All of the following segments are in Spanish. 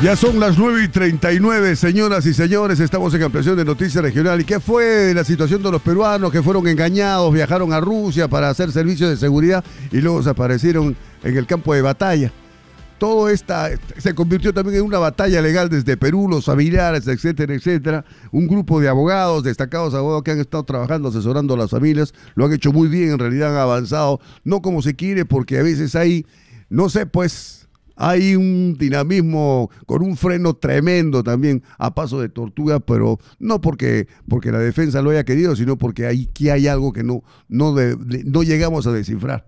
Ya son las 9:39, señoras y señores, estamos en ampliación de Noticias Regional. ¿Y qué fue de la situación de los peruanos que fueron engañados, viajaron a Rusia para hacer servicios de seguridad y luego desaparecieron en el campo de batalla? Todo esta se convirtió también en una batalla legal desde Perú, los familiares, etcétera, etcétera. Un grupo de abogados, destacados abogados que han estado trabajando, asesorando a las familias, lo han hecho muy bien, en realidad han avanzado, no como se quiere, porque a veces hay, no sé, pues... hay un dinamismo con un freno tremendo también a paso de tortuga, pero no porque la defensa lo haya querido, sino porque aquí hay algo que no llegamos a descifrar.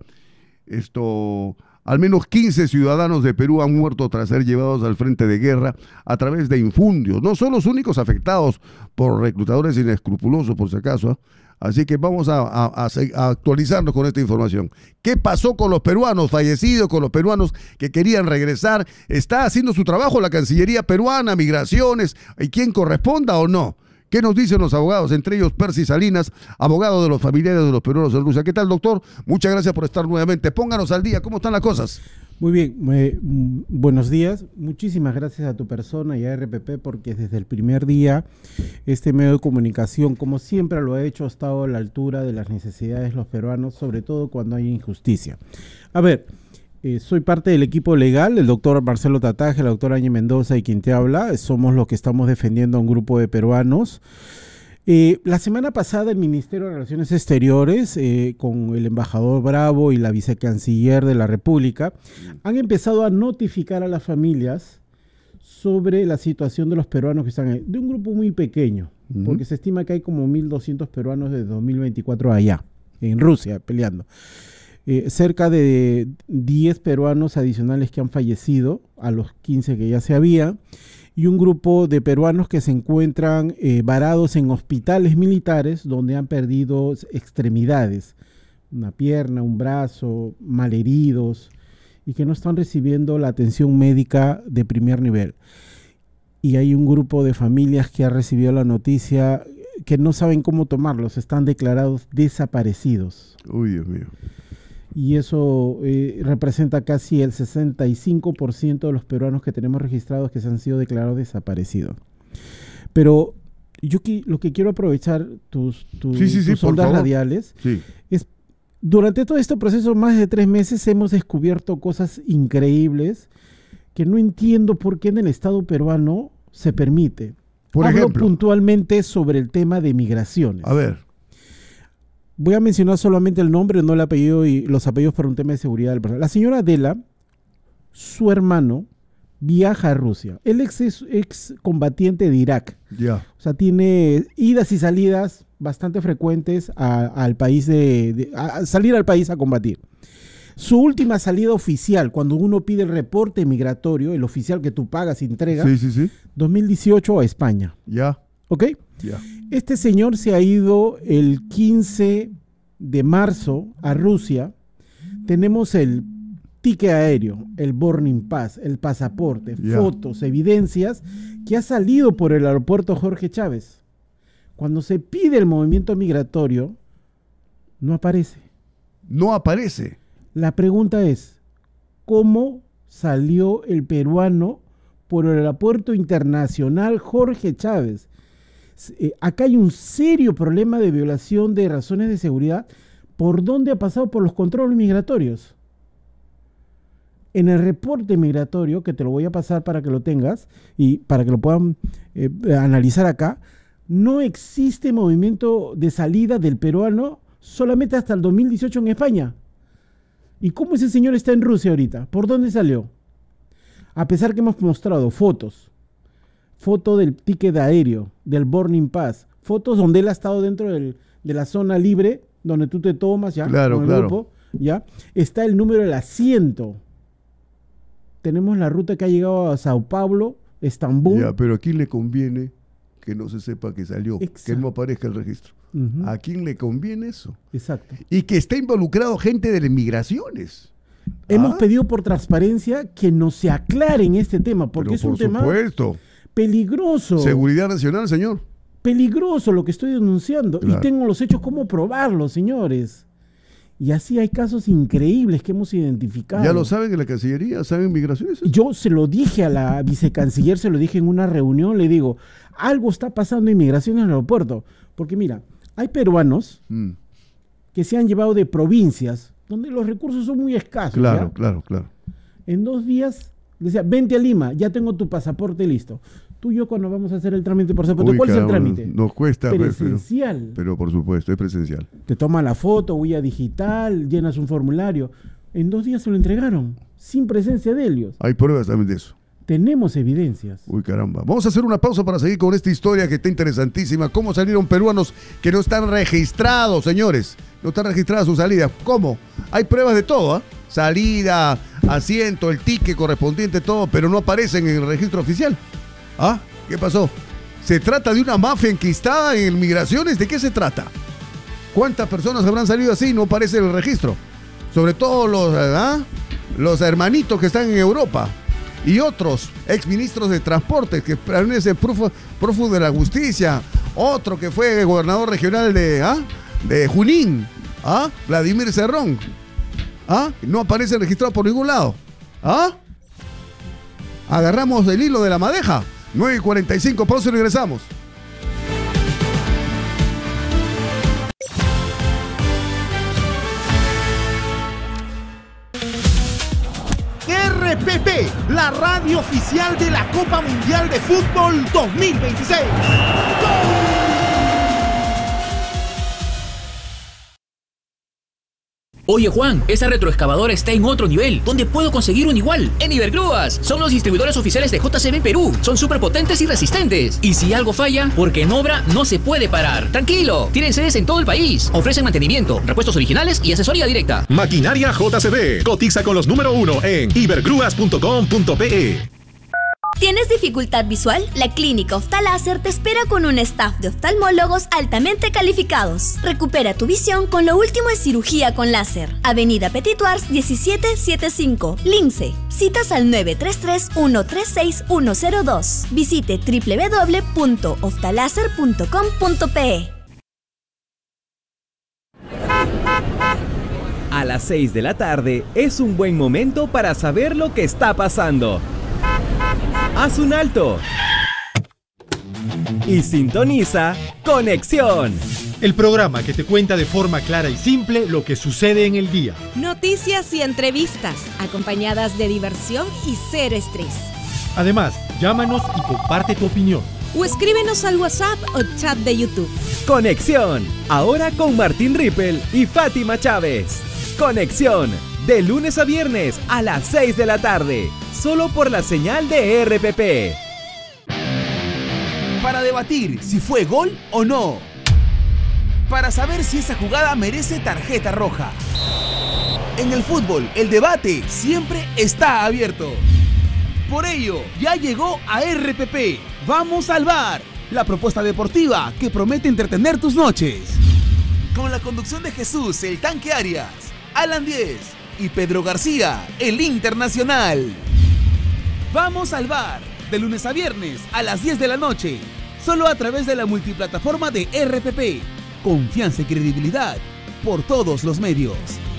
Al menos 15 ciudadanos de Perú han muerto tras ser llevados al frente de guerra a través de infundios. No son los únicos afectados por reclutadores inescrupulosos, por si acaso, ¿eh? Así que vamos a actualizarnos con esta información. ¿Qué pasó con los peruanos fallecidos, con los peruanos que querían regresar? ¿Está haciendo su trabajo la Cancillería peruana, Migraciones, y quién corresponda o no? ¿Qué nos dicen los abogados, entre ellos Percy Salinas, abogado de los familiares de los peruanos en Rusia? ¿Qué tal, doctor? Muchas gracias por estar nuevamente. Pónganos al día, ¿cómo están las cosas? Muy bien, buenos días. Muchísimas gracias a tu persona y a RPP, porque desde el primer día este medio de comunicación, como siempre lo ha hecho, ha estado a la altura de las necesidades de los peruanos, sobre todo cuando hay injusticia. A ver, soy parte del equipo legal, el doctor Marcelo Tataje, la doctora Áñez Mendoza y quien te habla. Somos los que estamos defendiendo a un grupo de peruanos. La semana pasada el Ministerio de Relaciones Exteriores, con el embajador Bravo y la vicecanciller de la República, han empezado a notificar a las familias sobre la situación de los peruanos que están ahí, de un grupo muy pequeño, porque se estima que hay como 1.200 peruanos desde 2024 allá, en Rusia, peleando. Cerca de 10 peruanos adicionales que han fallecido, a los 15 que ya se había, y un grupo de peruanos que se encuentran varados en hospitales militares donde han perdido extremidades, una pierna, un brazo, malheridos, y que no están recibiendo la atención médica de primer nivel. Y hay un grupo de familias que ha recibido la noticia que no saben cómo tomarlos, están declarados desaparecidos. Uy, Dios mío. Y eso representa casi el 65% de los peruanos que tenemos registrados que se han sido declarados desaparecidos. Pero yo lo que quiero aprovechar tus ondas radiales es, durante todo este proceso, más de 3 meses, hemos descubierto cosas increíbles que no entiendo por qué en el Estado peruano se permite. Hablo puntualmente sobre el tema de migraciones. A ver. Voy a mencionar solamente el nombre, no el apellido y los apellidos por un tema de seguridad del personal. La señora Adela, su hermano, viaja a Rusia. Él es ex combatiente de Irak. Yeah. O sea, tiene idas y salidas bastante frecuentes al país a salir al país a combatir. Su última salida oficial, cuando uno pide el reporte migratorio, el oficial que tú pagas y entregas, 2018 a España. Ya. ¿Ok? Ya. Este señor se ha ido el 15 de marzo a Rusia. Tenemos el ticket aéreo, el boarding pass, el pasaporte, fotos, evidencias que ha salido por el aeropuerto Jorge Chávez. Cuando se pide el movimiento migratorio, no aparece. No aparece. La pregunta es, ¿cómo salió el peruano por el aeropuerto internacional Jorge Chávez? Acá hay un serio problema de violación de razones de seguridad. ¿Por dónde ha pasado? Por los controles migratorios. En el reporte migratorio, que te lo voy a pasar para que lo tengas y para que lo puedan analizar acá, no existe movimiento de salida del peruano solamente hasta el 2018 en España. ¿Y cómo ese señor está en Rusia ahorita? ¿Por dónde salió? A pesar que hemos mostrado foto del ticket aéreo, del boarding pass, fotos donde él ha estado dentro de la zona libre, donde tú te tomas ya, con el grupo, ya, está el número del asiento. Tenemos la ruta que ha llegado a Sao Paulo, Estambul. Ya, pero ¿a quién le conviene que no se sepa que salió? Exacto. Que no aparezca el registro. ¿A quién le conviene eso? Exacto. Y que está involucrado gente de las migraciones. Hemos pedido por transparencia que nos se aclare en este tema, porque es un tema peligroso. Seguridad nacional, señor. Peligroso lo que estoy denunciando. Claro. Y tengo los hechos, ¿cómo probarlo, señores? Y así hay casos increíbles que hemos identificado. ¿Ya lo saben en la Cancillería? ¿Saben migraciones? Yo se lo dije a la vicecanciller, se lo dije en una reunión, le digo, algo está pasando en migración en el aeropuerto. Porque mira, hay peruanos que se han llevado de provincias donde los recursos son muy escasos. Claro, ¿ya? claro. En 2 días, decía, vente a Lima, ya tengo tu pasaporte listo. Tú y yo cuando vamos a hacer el trámite por pasaporte, ¿cuál es el trámite? Nos cuesta, presencial. Pero por supuesto, es presencial. Te toma la foto, huella digital, llenas un formulario. En 2 días se lo entregaron, sin presencia de ellos. Hay pruebas también de eso. Tenemos evidencias. Uy, caramba. Vamos a hacer una pausa para seguir con esta historia que está interesantísima. ¿Cómo salieron peruanos que no están registrados, señores? No están registradas sus salidas. ¿Cómo? Hay pruebas de todo, ¿ah? Salida, asiento, el ticket correspondiente, todo, pero no aparecen en el registro oficial. ¿Ah? ¿Qué pasó? ¿Se trata de una mafia enquistada en migraciones? ¿De qué se trata? ¿Cuántas personas habrán salido así y no aparece en el registro? Sobre todo los hermanitos que están en Europa y otros exministros de transporte que permanecen prófugos de la justicia. Otro que fue gobernador regional de Junín, Vladimir Cerrón. No aparece registrado por ningún lado. Agarramos el hilo de la madeja. 9:45, pausa y regresamos. RPP, la radio oficial de la Copa Mundial de Fútbol 2026. ¡Gol! Oye Juan, esa retroexcavadora está en otro nivel. ¿Dónde puedo conseguir un igual? En Ibergrúas. Son los distribuidores oficiales de JCB en Perú. Son súper potentes y resistentes. Y si algo falla, porque en obra no se puede parar. Tranquilo, tienen sedes en todo el país. Ofrecen mantenimiento, repuestos originales y asesoría directa. Maquinaria JCB. Cotiza con los número 1 en ibergrúas.com.pe. ¿Tienes dificultad visual? La Clínica Oftaláser te espera con un staff de oftalmólogos altamente calificados. Recupera tu visión con lo último en cirugía con láser. Avenida Petituars 1775, Lince. Citas al 933-136-102. Visite www.oftaláser.com.pe. A las 6 de la tarde es un buen momento para saber lo que está pasando. Haz un alto y sintoniza Conexión, el programa que te cuenta de forma clara y simple lo que sucede en el día. Noticias y entrevistas, acompañadas de diversión y cero estrés. Además, llámanos y comparte tu opinión. O escríbenos al WhatsApp o chat de YouTube. Conexión, ahora con Martín Rippel y Fátima Chávez. Conexión, de lunes a viernes a las 6 de la tarde. Solo por la señal de RPP. Para debatir si fue gol o no. Para saber si esa jugada merece tarjeta roja. En el fútbol, el debate siempre está abierto. Por ello, ya llegó a RPP. ¡Vamos al bar! La propuesta deportiva que promete entretener tus noches. Con la conducción de Jesús, el Tanque Arias, Alan Díez y Pedro García, el Internacional. Vamos al bar, de lunes a viernes a las 10 de la noche, solo a través de la multiplataforma de RPP. Confianza y credibilidad por todos los medios.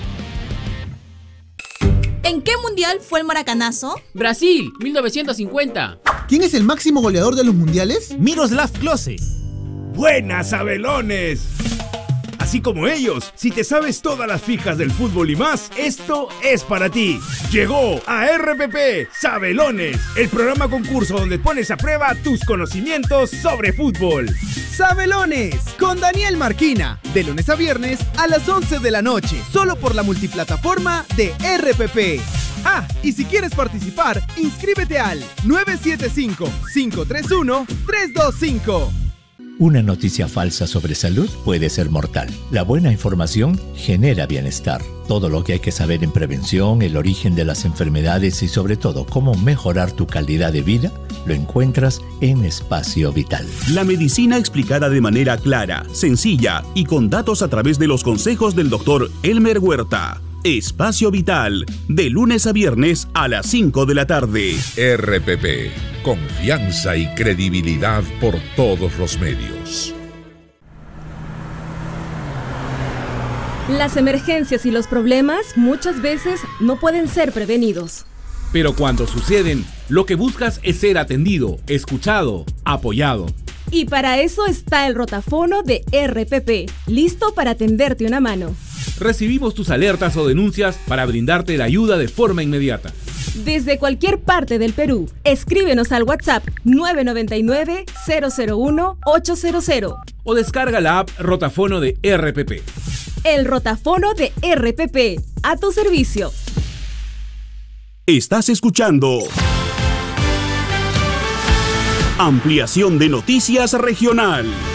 ¿En qué mundial fue el maracanazo? Brasil, 1950. ¿Quién es el máximo goleador de los mundiales? Miroslav Klose. ¡Buenas, Sabelones! Así como ellos, si te sabes todas las fijas del fútbol y más, esto es para ti. Llegó a RPP Sabelones, el programa concurso donde pones a prueba tus conocimientos sobre fútbol. Sabelones, con Daniel Marquina, de lunes a viernes a las 11 de la noche, solo por la multiplataforma de RPP. Y si quieres participar, inscríbete al 975-531-325. Una noticia falsa sobre salud puede ser mortal. La buena información genera bienestar. Todo lo que hay que saber en prevención, el origen de las enfermedades y sobre todo cómo mejorar tu calidad de vida, lo encuentras en Espacio Vital. La medicina explicada de manera clara, sencilla y con datos a través de los consejos del doctor Elmer Huerta. Espacio Vital, de lunes a viernes a las 5 de la tarde. RPP, confianza y credibilidad por todos los medios. Las emergencias y los problemas muchas veces no pueden ser prevenidos. Pero cuando suceden, lo que buscas es ser atendido, escuchado, apoyado. Y para eso está el rotafono de RPP, listo para tenderte una mano. Recibimos tus alertas o denuncias para brindarte la ayuda de forma inmediata. Desde cualquier parte del Perú, escríbenos al WhatsApp 999-001-800 o descarga la app Rotafono de RPP. El rotafono de RPP, a tu servicio. Estás escuchando Ampliación de Noticias Regional.